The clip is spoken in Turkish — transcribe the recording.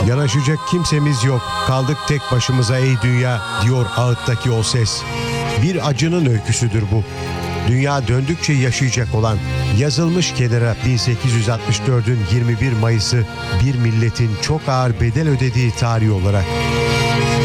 Yanaşacak kimsemiz yok, kaldık tek başımıza ey dünya, diyor ağıttaki o ses. Bir acının öyküsüdür bu. Dünya döndükçe yaşayacak olan, yazılmış kenara 1864'ün 21 Mayıs'ı bir milletin çok ağır bedel ödediği tarih olarak.